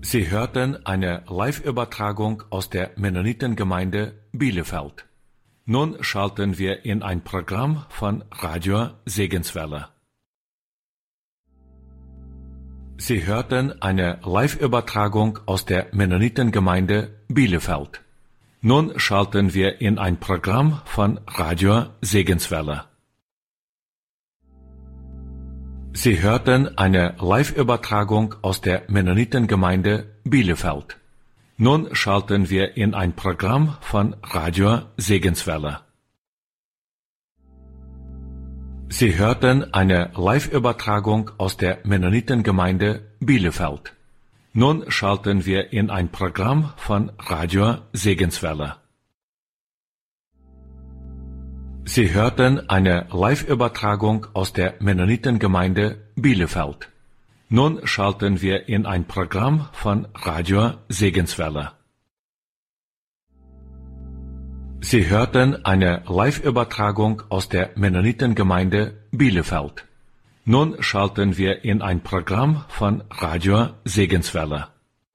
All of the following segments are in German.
Sie hörten eine Live-Übertragung aus der Mennonitengemeinde Bielefeld. Nun schalten wir in ein Programm von Radio Segenswelle. Sie hörten eine Live-Übertragung aus der Mennonitengemeinde Bielefeld. Nun schalten wir in ein Programm von Radio Segenswelle. Sie hörten eine Live-Übertragung aus der Mennonitengemeinde Bielefeld. Nun schalten wir in ein Programm von Radio Segenswelle. Sie hörten eine Live-Übertragung aus der Mennonitengemeinde Bielefeld. Nun schalten wir in ein Programm von Radio Segenswelle. Sie hörten eine Live-Übertragung aus der Mennonitengemeinde Bielefeld. Nun schalten wir in ein Programm von Radio Segenswelle. Sie hörten eine Live-Übertragung aus der Mennonitengemeinde Bielefeld. Nun schalten wir in ein Programm von Radio Segenswelle.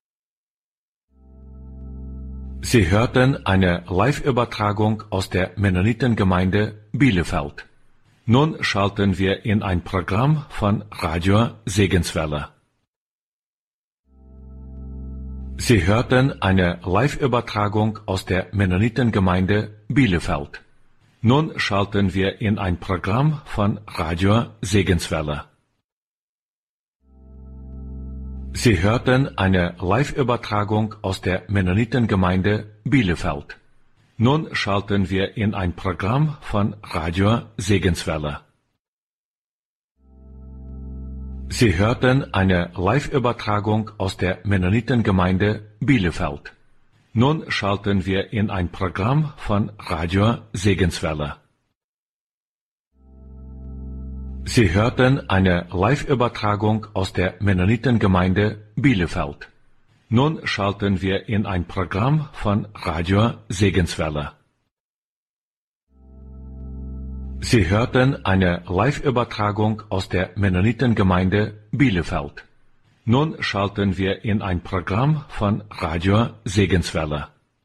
Sie hörten eine Live-Übertragung aus der Mennonitengemeinde Bielefeld. Nun schalten wir in ein Programm von Radio Segenswelle. Sie hörten eine Live-Übertragung aus der Mennonitengemeinde Bielefeld. Nun schalten wir in ein Programm von Radio Segenswelle. Sie hörten eine Live-Übertragung aus der Mennonitengemeinde Bielefeld. Nun schalten wir in ein Programm von Radio Segenswelle. Sie hörten eine Live-Übertragung aus der Mennonitengemeinde Bielefeld. Nun schalten wir in ein Programm von Radio Segenswelle. Sie hörten eine Live-Übertragung aus der Mennonitengemeinde Bielefeld. Nun schalten wir in ein Programm von Radio Segenswelle. Sie hörten eine Live-Übertragung aus der Mennonitengemeinde Bielefeld. Nun schalten wir in ein Programm von Radio Segenswelle.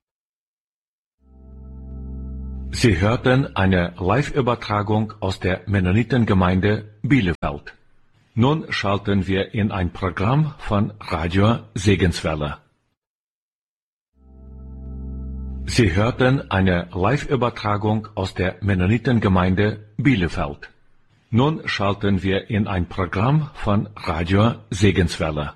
Sie hörten eine Live-Übertragung aus der Mennonitengemeinde Bielefeld. Nun schalten wir in ein Programm von Radio Segenswelle. Sie hörten eine Live-Übertragung aus der Mennonitengemeinde Bielefeld. Nun schalten wir in ein Programm von Radio Segenswelle.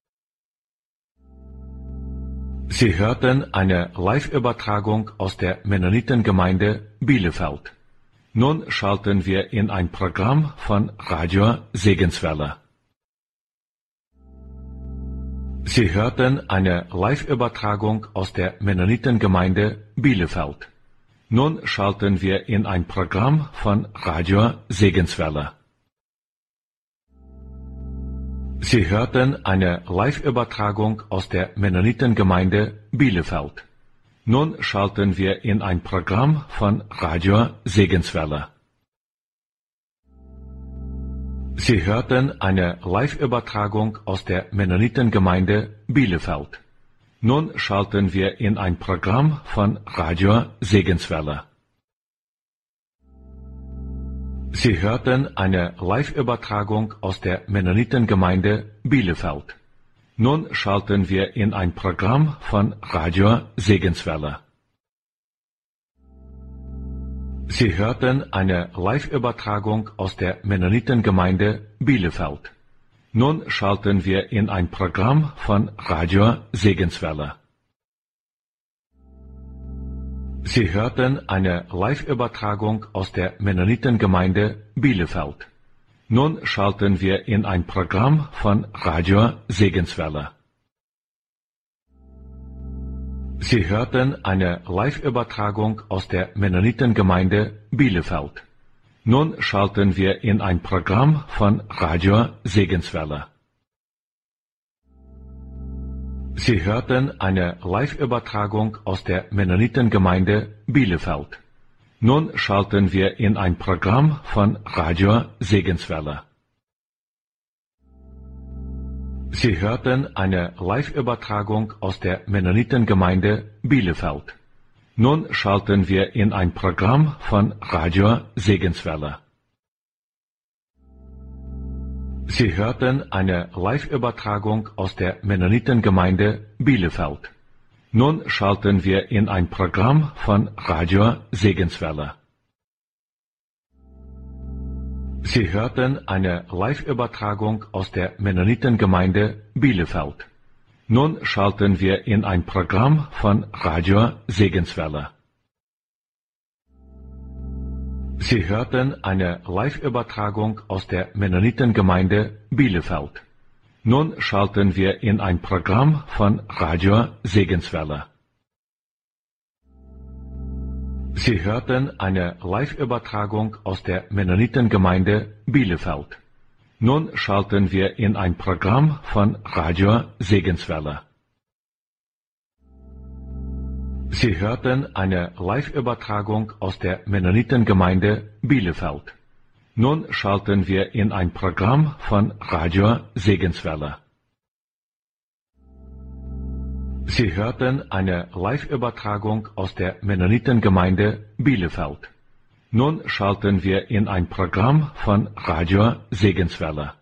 Sie hörten eine Live-Übertragung aus der Mennonitengemeinde Bielefeld. Nun schalten wir in ein Programm von Radio Segenswelle. Sie hörten eine Live-Übertragung aus der Mennonitengemeinde Bielefeld. Nun schalten wir in ein Programm von Radio Segenswelle. Sie hörten eine Live-Übertragung aus der Mennonitengemeinde Bielefeld. Nun schalten wir in ein Programm von Radio Segenswelle. Sie hörten eine Live-Übertragung aus der Mennonitengemeinde Bielefeld. Nun schalten wir in ein Programm von Radio Segenswelle. Sie hörten eine Live-Übertragung aus der Mennonitengemeinde Bielefeld. Nun schalten wir in ein Programm von Radio Segenswelle. Sie hörten eine Live-Übertragung aus der Mennonitengemeinde Bielefeld. Nun schalten wir in ein Programm von Radio Segenswelle. Sie hörten eine Live-Übertragung aus der Mennonitengemeinde Bielefeld. Nun schalten wir in ein Programm von Radio Segenswelle. Sie hörten eine Live-Übertragung aus der Mennonitengemeinde Bielefeld. Nun schalten wir in ein Programm von Radio Segenswelle. Sie hörten eine Live-Übertragung aus der Mennonitengemeinde Bielefeld. Nun schalten wir in ein Programm von Radio Segenswelle. Sie hörten eine Live-Übertragung aus der Mennonitengemeinde Bielefeld. Nun schalten wir in ein Programm von Radio Segenswelle. Sie hörten eine Live-Übertragung aus der Mennonitengemeinde Bielefeld. Nun schalten wir in ein Programm von Radio Segenswelle. Sie hörten eine Live-Übertragung aus der Mennonitengemeinde Bielefeld. Nun schalten wir in ein Programm von Radio Segenswelle. Sie hörten eine Live-Übertragung aus der Mennonitengemeinde Bielefeld. Nun schalten wir in ein Programm von Radio Segenswelle. Sie hörten eine Live-Übertragung aus der Mennonitengemeinde Bielefeld. Nun schalten wir in ein Programm von Radio Segenswelle. Sie hörten eine Live-Übertragung aus der Mennonitengemeinde Bielefeld. Nun schalten wir in ein Programm von Radio Segenswelle. Sie hörten eine Live-Übertragung aus der Mennonitengemeinde Bielefeld. Nun schalten wir in ein Programm von Radio Segenswelle.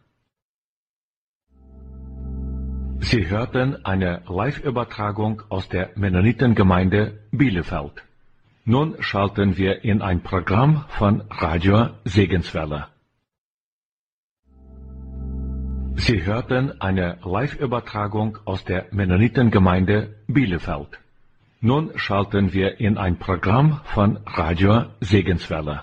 Sie hörten eine Live-Übertragung aus der Mennonitengemeinde Bielefeld. Nun schalten wir in ein Programm von Radio Segenswelle. Sie hörten eine Live-Übertragung aus der Mennonitengemeinde Bielefeld. Nun schalten wir in ein Programm von Radio Segenswelle.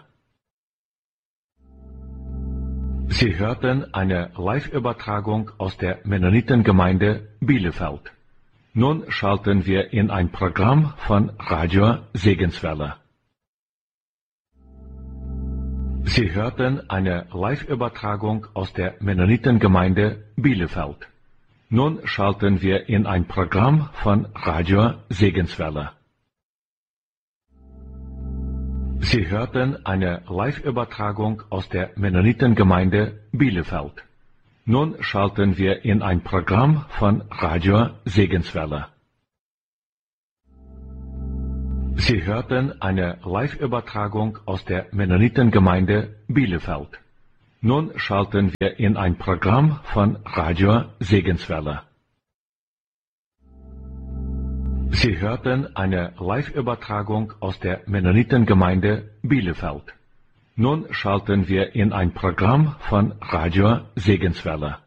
Sie hörten eine Live-Übertragung aus der Mennonitengemeinde Bielefeld. Nun schalten wir in ein Programm von Radio Segenswelle. Sie hörten eine Live-Übertragung aus der Mennonitengemeinde Bielefeld. Nun schalten wir in ein Programm von Radio Segenswelle. Sie hörten eine Live-Übertragung aus der Mennonitengemeinde Bielefeld. Nun schalten wir in ein Programm von Radio Segenswelle. Sie hörten eine Live-Übertragung aus der Mennonitengemeinde Bielefeld. Nun schalten wir in ein Programm von Radio Segenswelle. Sie hörten eine Live-Übertragung aus der Mennonitengemeinde Bielefeld. Nun schalten wir in ein Programm von Radio Segenswelle.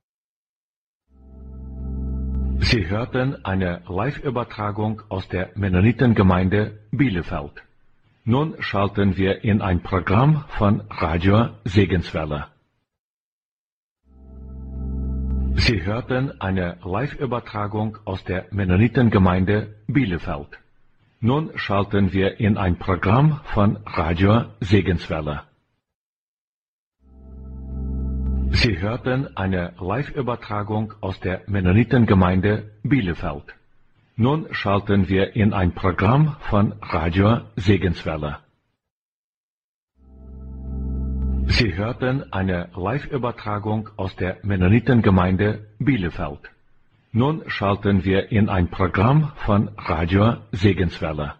Sie hörten eine Live-Übertragung aus der Mennonitengemeinde Bielefeld. Nun schalten wir in ein Programm von Radio Segenswelle. Sie hörten eine Live-Übertragung aus der Mennonitengemeinde Bielefeld. Nun schalten wir in ein Programm von Radio Segenswelle. Sie hörten eine Live-Übertragung aus der Mennonitengemeinde Bielefeld. Nun schalten wir in ein Programm von Radio Segenswelle. Sie hörten eine Live-Übertragung aus der Mennonitengemeinde Bielefeld. Nun schalten wir in ein Programm von Radio Segenswelle.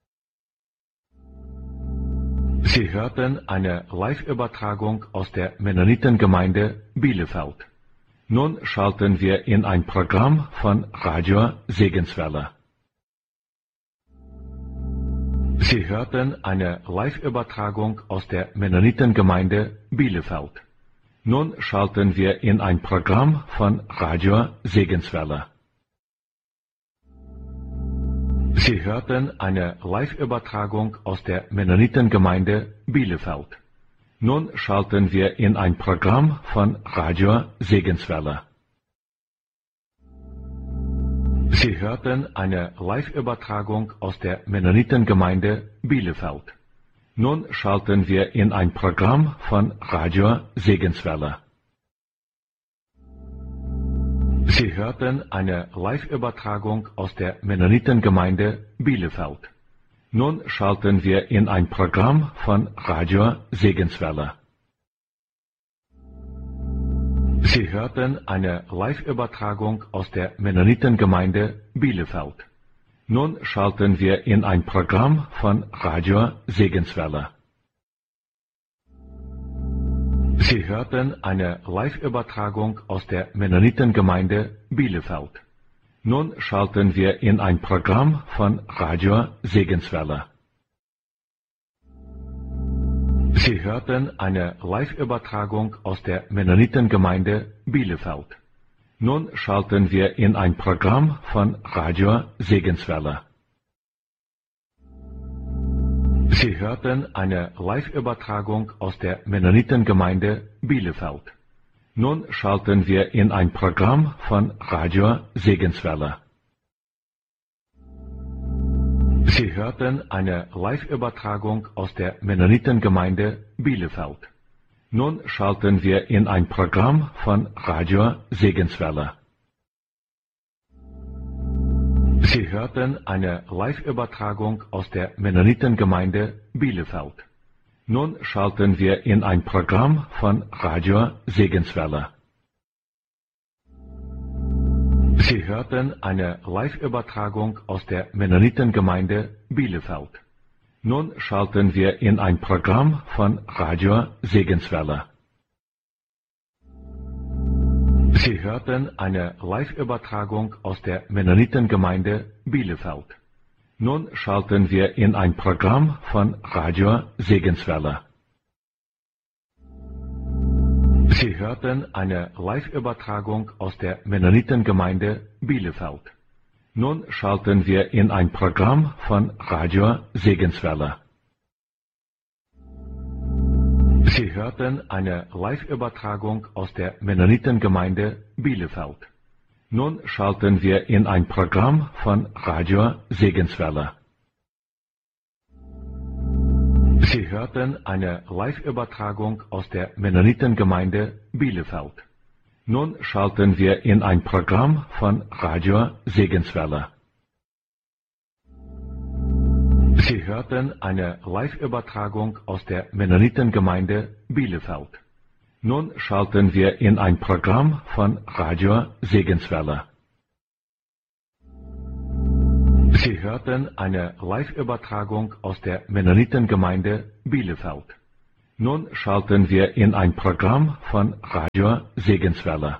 Sie hörten eine Live-Übertragung aus der Mennonitengemeinde Bielefeld. Nun schalten wir in ein Programm von Radio Segenswelle. Sie hörten eine Live-Übertragung aus der Mennonitengemeinde Bielefeld. Nun schalten wir in ein Programm von Radio Segenswelle. Sie hörten eine Live-Übertragung aus der Mennonitengemeinde Bielefeld. Nun schalten wir in ein Programm von Radio Segenswelle. Sie hörten eine Live-Übertragung aus der Mennonitengemeinde Bielefeld. Nun schalten wir in ein Programm von Radio Segenswelle. Sie hörten eine Live-Übertragung aus der Mennonitengemeinde Bielefeld. Nun schalten wir in ein Programm von Radio Segenswelle. Sie Sie hörten eine Live-Übertragung aus der Mennonitengemeinde Bielefeld. Nun schalten wir in ein Programm von Radio Segenswelle. Sie hörten eine Live-Übertragung aus der Mennonitengemeinde Bielefeld. Nun schalten wir in ein Programm von Radio Segenswelle. Sie hörten eine Live-Übertragung aus der Mennonitengemeinde Bielefeld. Nun schalten wir in ein Programm von Radio Segenswelle. Sie hörten eine Live-Übertragung aus der Mennonitengemeinde Bielefeld. Nun schalten wir in ein Programm von Radio Segenswelle. Sie hörten eine Live-Übertragung aus der Mennonitengemeinde Bielefeld. Nun schalten wir in ein Programm von Radio Segenswelle. Sie hörten eine Live-Übertragung aus der Mennonitengemeinde Bielefeld. Nun schalten wir in ein Programm von Radio Segenswelle. Sie hörten eine Live-Übertragung aus der Mennonitengemeinde Bielefeld. Nun schalten wir in ein Programm von Radio Segenswelle. Sie hörten eine Live-Übertragung aus der Mennonitengemeinde Bielefeld. Nun schalten wir in ein Programm von Radio Segenswelle. Sie hörten eine Live-Übertragung aus der Mennonitengemeinde Bielefeld. Nun schalten wir in ein Programm von Radio Segenswelle. Sie hörten eine Live-Übertragung aus der Mennonitengemeinde Bielefeld. Nun schalten wir in ein Programm von Radio Segenswelle. Sie hörten eine Live-Übertragung aus der Mennonitengemeinde Bielefeld. Nun schalten wir in ein Programm von Radio Segenswelle. Sie hörten eine Live-Übertragung aus der Mennonitengemeinde Bielefeld. Nun schalten wir in ein Programm von Radio Segenswelle. Sie hörten eine Live-Übertragung aus der Mennonitengemeinde Bielefeld. Nun schalten wir in ein Programm von Radio Segenswelle.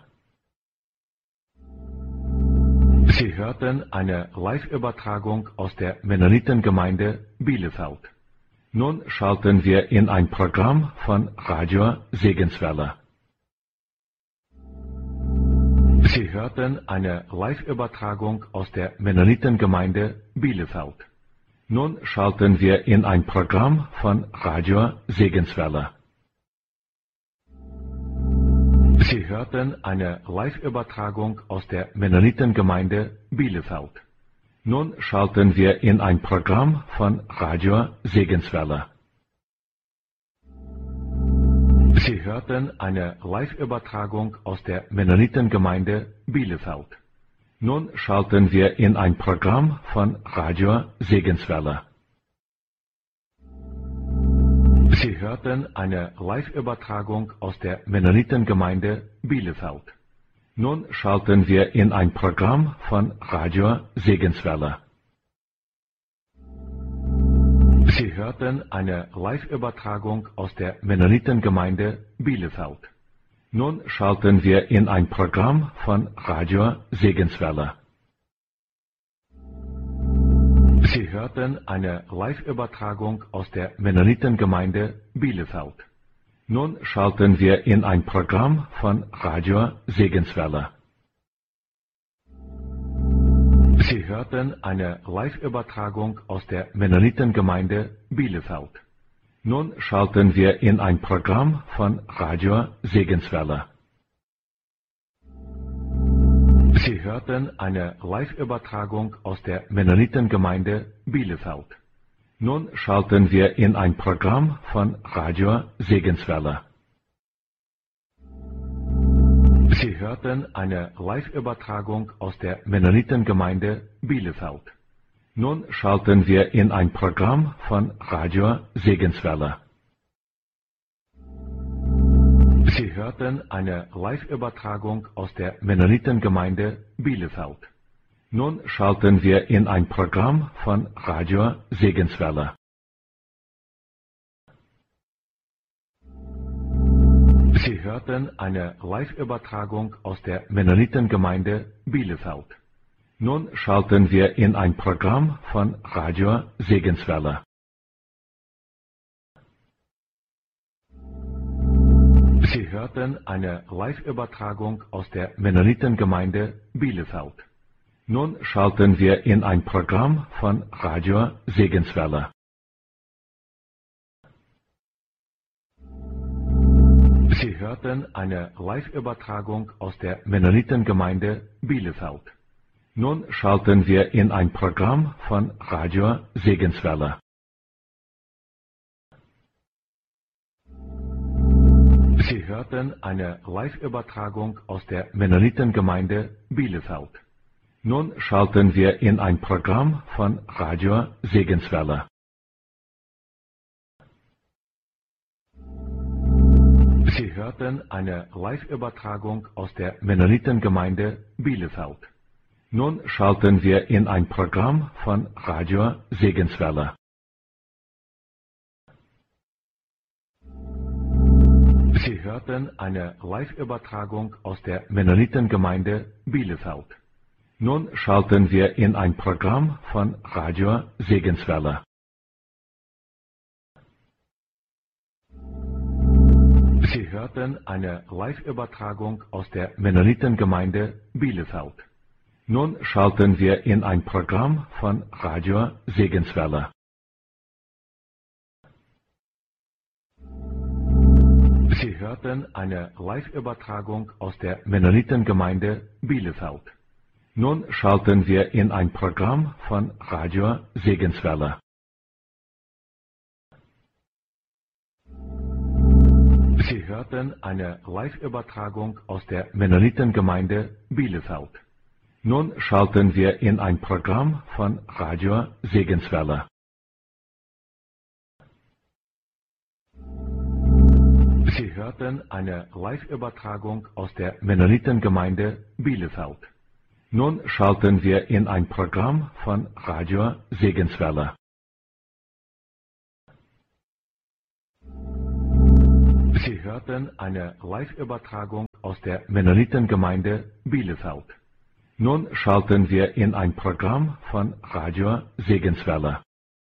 Sie hörten eine Live-Übertragung aus der Mennonitengemeinde Bielefeld. Nun schalten wir in ein Programm von Radio Segenswelle. Sie hörten eine Live-Übertragung aus der Mennonitengemeinde Bielefeld. Nun schalten wir in ein Programm von Radio Segenswelle. Sie hörten eine Live-Übertragung aus der Mennonitengemeinde Bielefeld. Nun schalten wir in ein Programm von Radio Segenswelle. Sie hörten eine Live-Übertragung aus der Mennonitengemeinde Bielefeld. Nun schalten wir in ein Programm von Radio Segenswelle. Sie hörten eine Live-Übertragung aus der Mennonitengemeinde Bielefeld. Nun schalten wir in ein Programm von Radio Segenswelle. Sie hörten eine Live-Übertragung aus der Mennonitengemeinde Bielefeld. Nun schalten wir in ein Programm von Radio Segenswelle. Sie hörten eine Live-Übertragung aus der Mennonitengemeinde Bielefeld. Nun schalten wir in ein Programm von Radio Segenswelle. Sie hörten eine Live-Übertragung aus der Mennonitengemeinde Bielefeld. Nun schalten wir in ein Programm von Radio Segenswelle. Sie hörten eine Live-Übertragung aus der Mennonitengemeinde Bielefeld. Nun schalten wir in ein Programm von Radio Segenswelle. Sie hörten eine Live-Übertragung aus der Mennonitengemeinde Bielefeld. Nun schalten wir in ein Programm von Radio Segenswelle. Sie hörten eine Live-Übertragung aus der Mennonitengemeinde Bielefeld. Nun schalten wir in ein Programm von Radio Segenswelle. Sie hörten eine Live-Übertragung aus der Mennonitengemeinde Bielefeld. Nun schalten wir in ein Programm von Radio Segenswelle. Sie hörten eine Live-Übertragung aus der Mennonitengemeinde Bielefeld. Nun schalten wir in ein Programm von Radio Segenswelle. Sie hörten eine Live-Übertragung aus der Mennonitengemeinde Bielefeld. Nun schalten wir in ein Programm von Radio Segenswelle. Sie hörten eine Live-Übertragung aus der Mennonitengemeinde Bielefeld. Nun schalten wir in ein Programm von Radio Segenswelle. Sie hörten eine Live-Übertragung aus der Mennonitengemeinde Bielefeld. Nun schalten wir in ein Programm von Radio Segenswelle. Sie hörten eine Live-Übertragung aus der Mennonitengemeinde Bielefeld. Nun schalten wir in ein Programm von Radio Segenswelle. Sie hörten eine Live-Übertragung aus der Mennonitengemeinde Bielefeld. Nun schalten wir in ein Programm von Radio Segenswelle. Sie hörten eine Live-Übertragung aus der Mennonitengemeinde Bielefeld. Nun schalten wir in ein Programm von Radio Segenswelle. Sie hörten eine Live-Übertragung aus der Mennonitengemeinde Bielefeld. Nun schalten wir in ein Programm von Radio Segenswelle. Sie hörten eine Live-Übertragung aus der Mennonitengemeinde Bielefeld. Nun schalten wir in ein Programm von Radio Segenswelle. Sie hörten eine Live-Übertragung aus der Mennonitengemeinde Bielefeld. Nun schalten wir in ein Programm von Radio Segenswelle.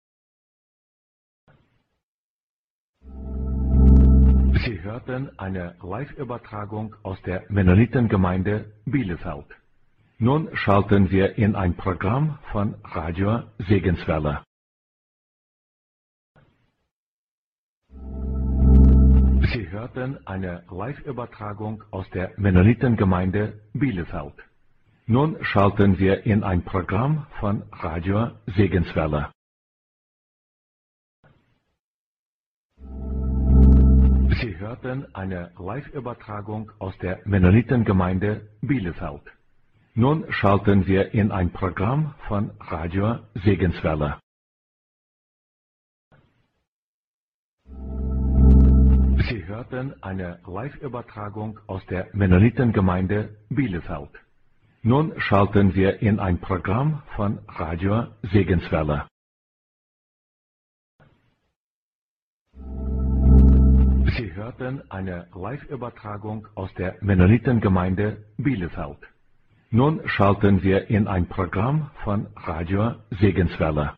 Sie hörten eine Live-Übertragung aus der Mennonitengemeinde Bielefeld. Nun schalten wir in ein Programm von Radio Segenswelle. Sie hörten eine Live-Übertragung aus der Mennonitengemeinde Bielefeld. Nun schalten wir in ein Programm von Radio Segenswelle. Sie hörten eine Live-Übertragung aus der Mennonitengemeinde Bielefeld. Nun schalten wir in ein Programm von Radio Segenswelle. Sie hörten eine Live-Übertragung aus der Mennonitengemeinde Bielefeld. Nun schalten wir in ein Programm von Radio Segenswelle. Sie hörten eine Live-Übertragung aus der Mennonitengemeinde Bielefeld. Nun schalten wir in ein Programm von Radio Segenswelle.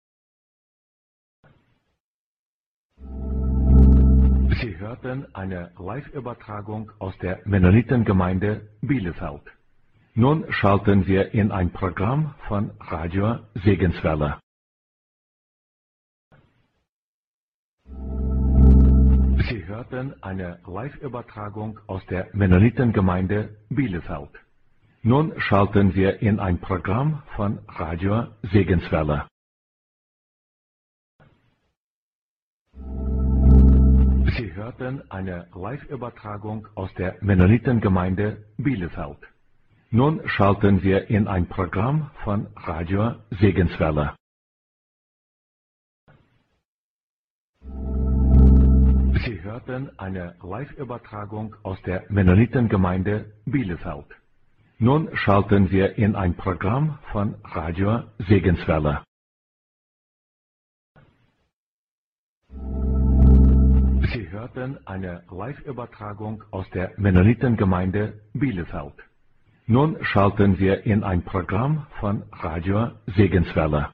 Sie hörten eine Live-Übertragung aus der Mennonitengemeinde Bielefeld. Nun schalten wir in ein Programm von Radio Segenswelle. Sie hörten eine Live-Übertragung aus der Mennonitengemeinde Bielefeld. Nun schalten wir in ein Programm von Radio Segenswelle. Sie hörten eine Live-Übertragung aus der Mennonitengemeinde Bielefeld. Nun schalten wir in ein Programm von Radio Segenswelle. Sie hörten hörten eine Live-Übertragung aus der Mennonitengemeinde Bielefeld. Nun schalten wir in ein Programm von Radio Segenswelle. Sie hörten eine Live-Übertragung aus der Mennonitengemeinde Bielefeld. Nun schalten wir in ein Programm von Radio Segenswelle.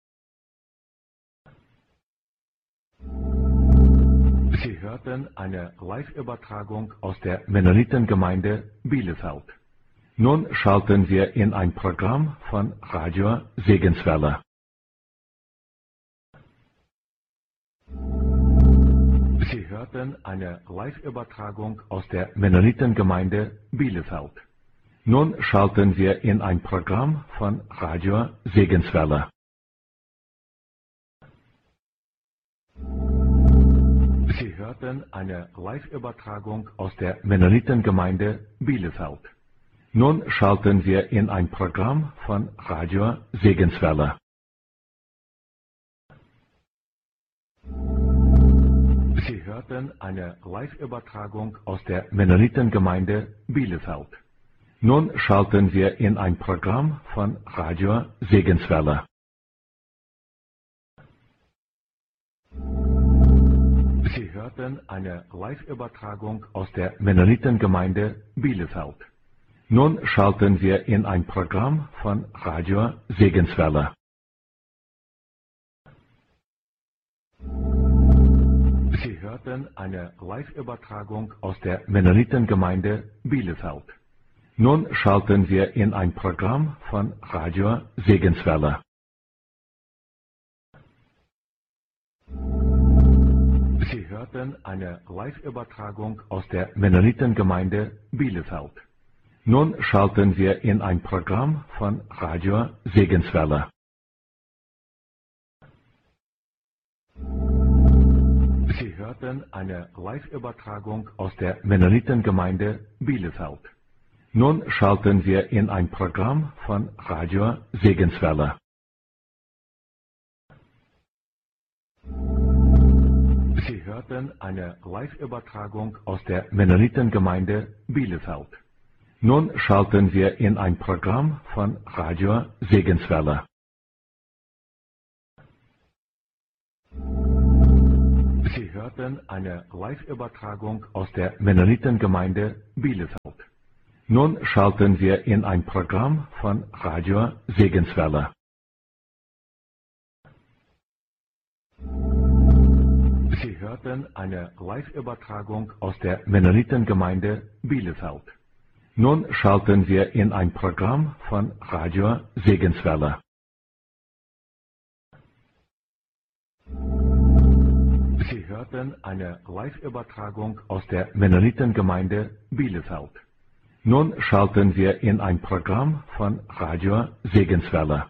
Sie hörten eine Live-Übertragung aus der Mennonitengemeinde Bielefeld. Nun schalten wir in ein Programm von Radio Segenswelle. Sie hörten eine Live-Übertragung aus der Mennonitengemeinde Bielefeld. Nun schalten wir in ein Programm von Radio Segenswelle. Sie hörten eine Live-Übertragung aus der Mennonitengemeinde Bielefeld. Nun schalten wir in ein Programm von Radio Segenswelle. Sie hörten eine Live-Übertragung aus der Mennonitengemeinde Bielefeld. Nun schalten wir in ein Programm von Radio Segenswelle. Sie hörten eine Live-Übertragung aus der Mennonitengemeinde Bielefeld. Nun schalten wir in ein Programm von Radio Segenswelle. Sie hörten eine Live-Übertragung aus der Mennonitengemeinde Bielefeld. Nun schalten wir in ein Programm von Radio Segenswelle. Sie hörten eine Live-Übertragung aus der Mennonitengemeinde Bielefeld. Nun schalten wir in ein Programm von Radio Segenswelle. Sie hörten eine Live-Übertragung aus der Mennonitengemeinde Bielefeld. Nun schalten wir in ein Programm von Radio Segenswelle. Sie hörten eine Live-Übertragung aus der Mennonitengemeinde Bielefeld. Nun schalten wir in ein Programm von Radio Segenswelle. Sie hörten eine Live-Übertragung aus der Mennonitengemeinde Bielefeld. Nun schalten wir in ein Programm von Radio Segenswelle. Sie hörten eine Live-Übertragung aus der Mennonitengemeinde Bielefeld. Nun schalten wir in ein Programm von Radio Segenswelle. Sie hörten eine Live-Übertragung aus der Mennonitengemeinde Bielefeld. Nun schalten wir in ein Programm von Radio Segenswelle.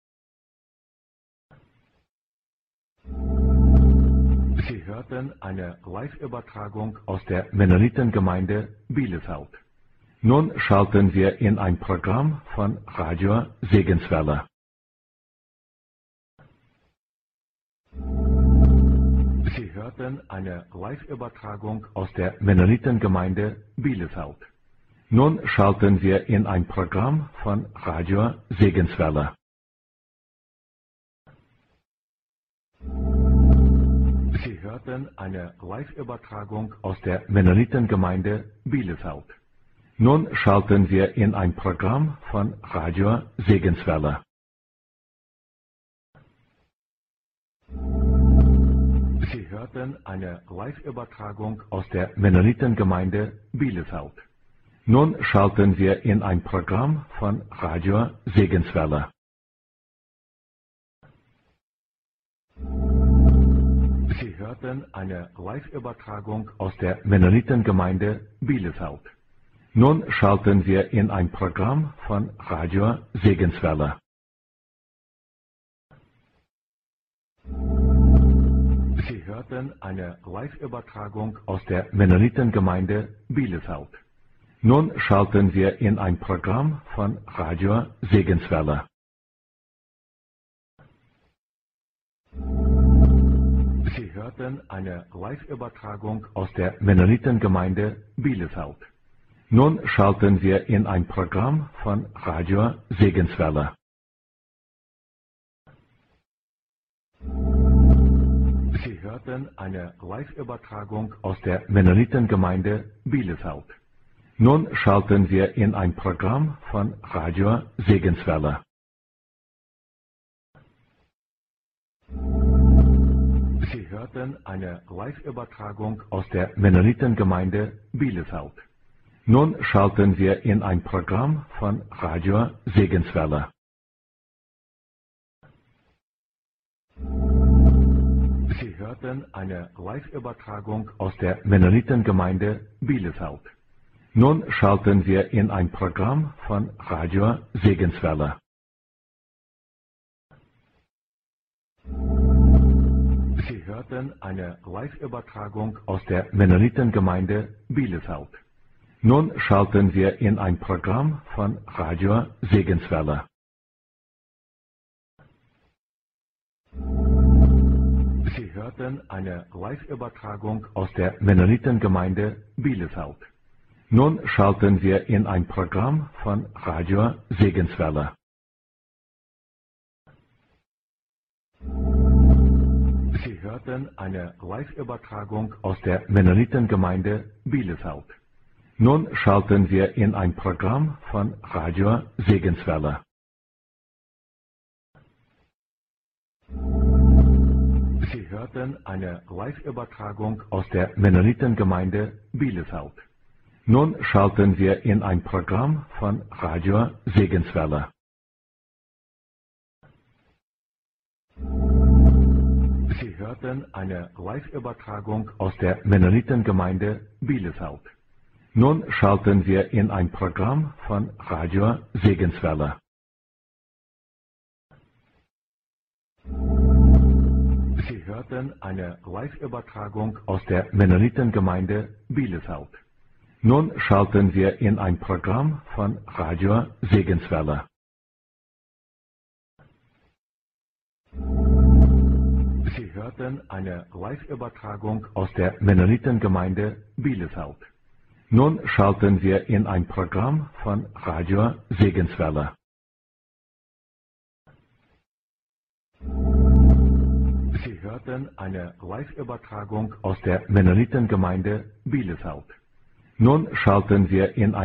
Sie hörten eine Live-Übertragung aus der Mennonitengemeinde Bielefeld. Nun schalten wir in ein Programm von Radio Segenswelle. Sie hörten eine Live-Übertragung aus der Mennonitengemeinde Bielefeld. Nun schalten wir in ein Programm von Radio Segenswelle. Sie hörten eine Live-Übertragung aus der Mennonitengemeinde Bielefeld. Nun schalten wir in ein Programm von Radio Segenswelle. Sie hörten eine Live-Übertragung aus der Mennonitengemeinde Bielefeld. Nun schalten wir in ein Programm von Radio Segenswelle. Sie hörten eine Live-Übertragung aus der Mennonitengemeinde Bielefeld. Nun schalten wir in ein Programm von Radio Segenswelle. Sie hörten eine Live-Übertragung aus der Mennonitengemeinde Bielefeld. Nun schalten wir in ein Programm von Radio Segenswelle. Sie hörten hörten eine Live-Übertragung aus der Mennonitengemeinde Bielefeld. Nun schalten wir in ein Programm von Radio Segenswelle. Sie hörten eine Live-Übertragung aus der Mennonitengemeinde Bielefeld. Nun schalten wir in ein Programm von Radio Segenswelle. Sie hörten eine Live-Übertragung aus der Mennonitengemeinde Bielefeld. Nun schalten wir in ein Programm von Radio Segenswelle. Sie hörten eine Live-Übertragung aus der Mennonitengemeinde Bielefeld. Nun schalten wir in ein Programm von Radio Segenswelle. Sie hörten eine Live-Übertragung aus der Mennonitengemeinde Bielefeld. Nun schalten wir in ein Programm von Radio Segenswelle. Sie hörten eine Live-Übertragung aus der Mennonitengemeinde Bielefeld. Nun schalten wir in ein Programm von Radio Segenswelle. Sie hörten eine Live-Übertragung aus der Mennonitengemeinde Bielefeld. Nun schalten wir in ein Programm von Radio Segenswelle. Sie hörten eine Live-Übertragung aus der Mennonitengemeinde Bielefeld. Nun schalten wir in ein Programm von Radio Segenswelle. Sie hörten eine Live-Übertragung aus der Mennonitengemeinde Bielefeld. Nun schalten wir in ein Programm von Radio Segenswelle. Sie hörten eine Live-Übertragung aus der Mennonitengemeinde Bielefeld. Nun schalten wir in ein Programm von Radio Segenswelle. Sie hörten eine Live-Übertragung aus der Mennonitengemeinde Bielefeld. Nun schalten wir in ein Programm von Radio Segenswelle. Sie hörten eine Live-Übertragung aus der Mennonitengemeinde Bielefeld. Nun schalten wir in ein